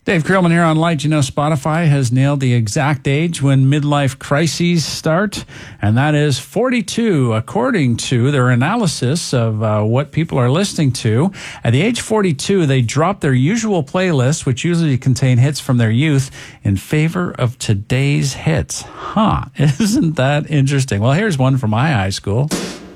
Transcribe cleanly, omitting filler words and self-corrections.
Dave Krillman here on Light. You know, Spotify has nailed the exact age when midlife crises start, and that is 42, according to their analysis of what people are listening to. At the age 42, they drop their usual playlist, which usually contain hits from their youth, in favor of today's hits. Isn't that interesting? Well, here's one from my high school.